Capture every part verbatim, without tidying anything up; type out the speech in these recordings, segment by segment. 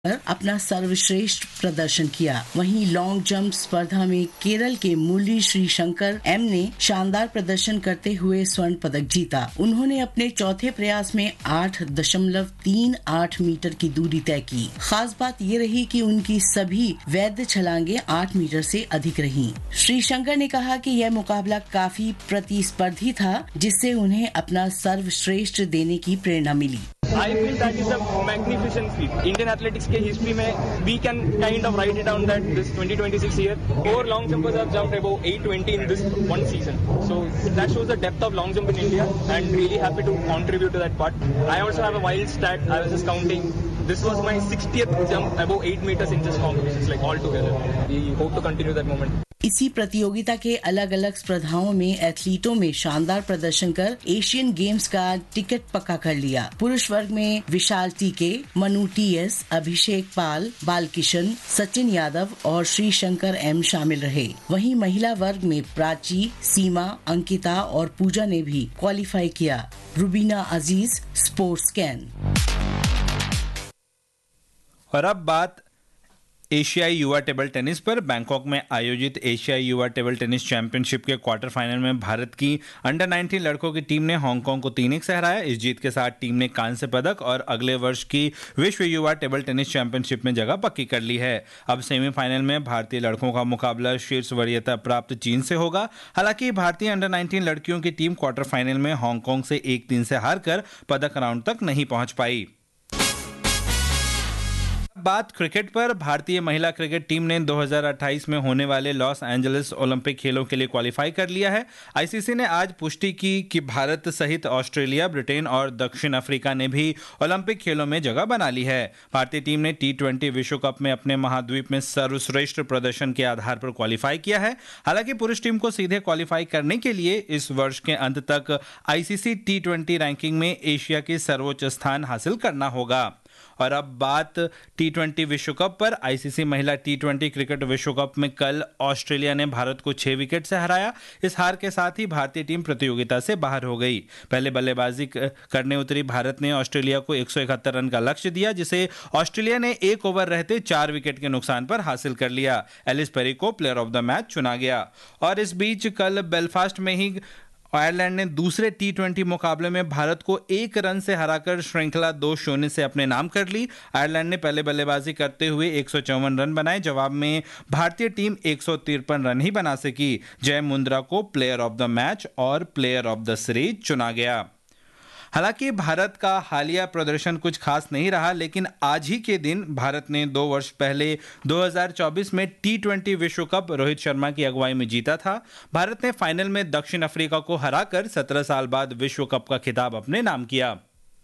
अपना सर्वश्रेष्ठ प्रदर्शन किया। वहीं लॉन्ग जंप स्पर्धा में केरल के मुरली श्रीशंकर एम ने शानदार प्रदर्शन करते हुए स्वर्ण पदक जीता। उन्होंने अपने चौथे प्रयास में आठ दशमलव तीन आठ मीटर की दूरी तय की। खास बात ये रही कि उनकी सभी वैध छलांगे आठ मीटर से अधिक रहीं। श्रीशंकर ने कहा कि यह मुकाबला काफी प्रतिस्पर्धी था, जिससे उन्हें अपना सर्वश्रेष्ठ देने की प्रेरणा मिली। I feel that is a magnificent feat. Indian athletics के history में we can kind of write it down that this twenty twenty-six year four long jumpers have jumped above eight twenty in this one season. So that shows the depth of long jump in India, and really happy to contribute to that part. I also have a wild stat. I was just counting. This was my sixtieth jump above eight meters in this competitions, like all together. We hope to continue that moment. इसी प्रतियोगिता के अलग अलग स्पर्धाओं में एथलीटों में शानदार प्रदर्शन कर एशियन गेम्स का टिकट पक्का कर लिया। पुरुष वर्ग में विशाल टीके, मनु टीएस, अभिषेक पाल, बालकिशन, सचिन यादव और श्रीशंकर एम शामिल रहे। वहीं महिला वर्ग में प्राची, सीमा, अंकिता और पूजा ने भी क्वालिफाई किया। रुबीना अजीज, स्पोर्ट्स कैन। और अब बात एशियाई युवा टेबल टेनिस पर। बैंकॉक में आयोजित एशियाई युवा टेबल टेनिस चैंपियनशिप के क्वार्टर फाइनल में भारत की अंडर नाइनटीन लड़कों की टीम ने हांगकांग को तीन एक से हराया। इस जीत के साथ टीम ने कांस्य पदक और अगले वर्ष की विश्व युवा टेबल टेनिस चैंपियनशिप में जगह पक्की कर ली है। अब सेमीफाइनल में भारतीय लड़कों का मुकाबला शीर्ष वरीयता प्राप्त चीन से होगा। हालांकि भारतीय अंडर नाइनटीन लड़कियों की टीम क्वार्टर फाइनल में हांगकांग से एक तीन से हारकर पदक राउंड तक नहीं पहुंच पाई। बात क्रिकेट पर। भारतीय महिला क्रिकेट टीम ने दो हज़ार अट्ठाईस में होने वाले लॉस एंजलिस ओलंपिक खेलों के लिए क्वालिफाई कर लिया है। आईसीसी ने आज पुष्टि की कि भारत सहित ऑस्ट्रेलिया, ब्रिटेन और दक्षिण अफ्रीका ने भी ओलंपिक खेलों में जगह बना ली है। भारतीय टीम ने टी ट्वेंटी विश्व कप में अपने महाद्वीप में सर्वश्रेष्ठ प्रदर्शन के आधार पर क्वालिफाई किया है। हालांकि पुरुष टीम को सीधे क्वालिफाई करने के लिए इस वर्ष के अंत तक आईसीसी टी ट्वेंटी रैंकिंग में एशिया के सर्वोच्च स्थान हासिल करना होगा। और अब बात टी ट्वेंटी विश्व कप पर। आईसीसी महिला टी ट्वेंटी क्रिकेट विश्व कप में कल ऑस्ट्रेलिया ने भारत को छह विकेट से हराया। इस हार के साथ ही भारतीय टीम प्रतियोगिता से बाहर हो गई। पहले बल्लेबाजी करने उतरी भारत ने ऑस्ट्रेलिया को एक सौ इकहत्तर रन का लक्ष्य दिया, जिसे ऑस्ट्रेलिया ने एक ओवर रहते चार विकेट के नुकसान पर हासिल कर लिया। एलिस पेरी को प्लेयर ऑफ द मैच चुना गया। और इस बीच कल बेलफास्ट में ही आयरलैंड ने दूसरे टी ट्वेंटी मुकाबले में भारत को एक रन से हराकर श्रृंखला दो शून्य से अपने नाम कर ली। आयरलैंड ने पहले बल्लेबाजी करते हुए एक सौ चौवन रन बनाए। जवाब में भारतीय टीम एक सौ तिरपन रन ही बना सकी। जय मुंद्रा को प्लेयर ऑफ द मैच और प्लेयर ऑफ द सीरीज चुना गया। हालांकि भारत का हालिया प्रदर्शन कुछ खास नहीं रहा, लेकिन आज ही के दिन भारत ने दो वर्ष पहले दो हज़ार चौबीस में टी ट्वेंटी विश्व कप रोहित शर्मा की अगुवाई में जीता था। भारत ने फाइनल में दक्षिण अफ्रीका को हराकर सत्रह साल बाद विश्व कप का खिताब अपने नाम किया।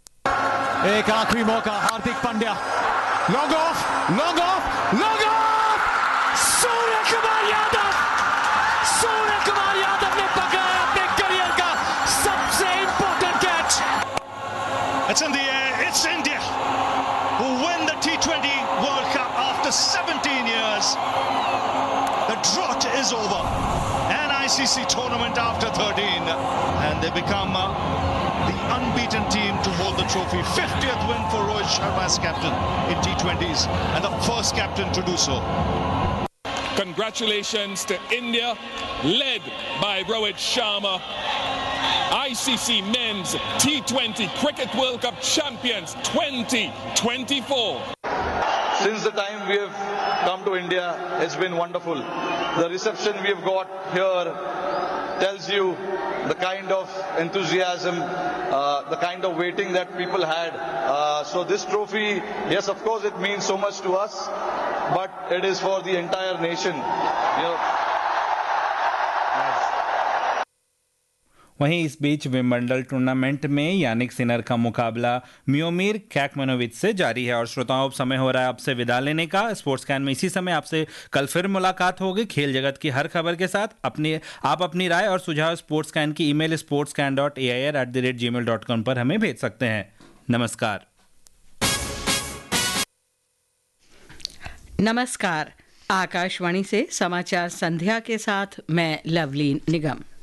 एक आखिरी मौका, Hardik Pandya, long off, long off, long off, Surya Kumar Yadav, Surya Kumar Yadav ने पकड़ा अपने करियर का सबसे important catch. It's in the air, it's India who win the T twenty World Cup after seventeen years. The drought is over. An I C C tournament after thirteen. And they become uh, the unbeaten team to hold the trophy. fiftieth win for Rohit Sharma as captain in T twenties and the first captain to do so. Congratulations to India, led by Rohit Sharma. I C C Men's T twenty Cricket World Cup champions twenty twenty-four. Since the time we have come to India, it's been wonderful. The reception we have got here tells you the kind of enthusiasm, uh, the kind of waiting that people had. Uh, so this trophy, yes, of course, it means so much to us, but it is for the entire nation. You know, वहीं इस बीच Wimbledon tournament में Jannik Sinner का मुकाबला मियोमिर कैकमनोविच से जारी है। और श्रोताओं, अब समय हो रहा है आपसे विदा लेने का। स्पोर्ट्स कैन में इसी समय आपसे कल फिर मुलाकात होगी खेल जगत की हर खबर के साथ। अपनी आप अपनी राय और सुझाव स्पोर्ट्स कैन की email sports can dot A I R at the rate ji mail dot com पर हमें भेज सकते हैं। नमस्कार। नमस्कार। आकाशवाणी से समाचार संध्या के साथ मैं लवलीन निगम।